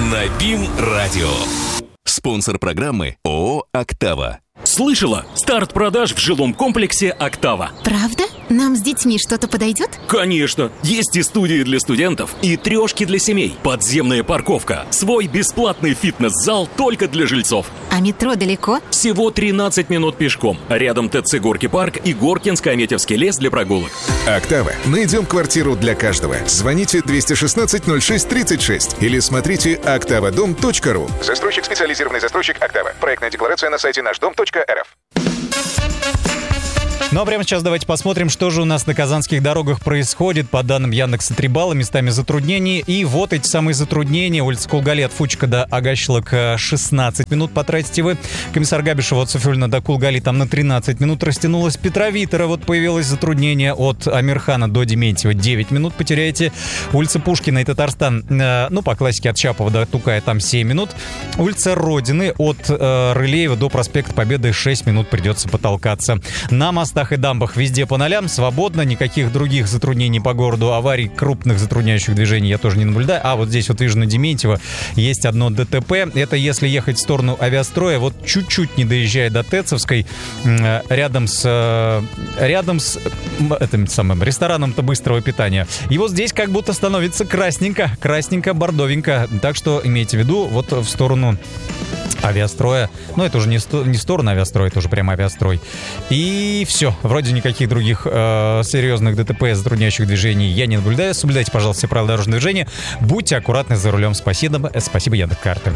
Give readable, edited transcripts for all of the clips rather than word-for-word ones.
на БИМ-радио. Спонсор программы ООО «Октава». Слышала? Старт продаж в жилом комплексе «Октава». Правда? Нам с детьми что-то подойдет? Конечно! Есть и студии для студентов, и трешки для семей, подземная парковка, свой бесплатный фитнес-зал только для жильцов. А метро далеко? Всего 13 минут пешком. Рядом ТЦ «Горки парк» и Горкинско-Аметьевский лес для прогулок. «Октава». Найдем квартиру для каждого. Звоните 216-06-36 или смотрите oktavadom.ru. Застройщик, специализированный застройщик «Октава». Проектная декларация на сайте нашдом.рф. Ну а прямо сейчас давайте посмотрим, что же у нас на казанских дорогах происходит. По данным Яндекса.Трибала, местами затруднений. И вот эти самые затруднения. Улица Кулгали от Фучика до Агащелок 16 минут потратите вы. Комиссар Габишева от Софюльна до Кулгали там на 13 минут растянулась. Петра Витера вот появилось затруднение от Амирхана до Дементьева. 9 минут потеряете. Улица Пушкина и Татарстан, по классике от Чапова до Тукая там 7 минут. Улица Родины от Рылеева до проспекта Победы 6 минут придется потолкаться. На мостах и дамбах везде по нолям, свободно, никаких других затруднений по городу, аварий крупных затрудняющих движений я тоже не наблюдаю. А вот здесь вот вижу на Дементьева есть одно ДТП. Это если ехать в сторону Авиастроя, вот чуть-чуть не доезжая до Тецовской, рядом с этим самым рестораном-то быстрого питания. И вот здесь как будто становится красненько, бордовенько. Так что имейте в виду вот в сторону Авиастроя. Но это уже не в сторону Авиастроя, это уже прямо Авиастрой. И все. Вроде никаких других серьезных ДТП, затрудняющих движений я не наблюдаю. Соблюдайте, пожалуйста, все правила дорожного движения. Будьте аккуратны за рулем. Спасибо Яндекс.Карты.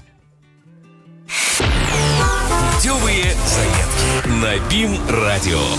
Путевые заметки на БИМ-радио.